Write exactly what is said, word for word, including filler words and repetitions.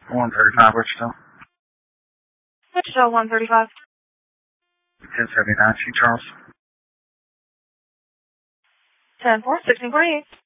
one thirty-five, Wichita. Wichita one thirty-five. ten seventy-nine, Chief Charles. ten four, sixteen forty-eight.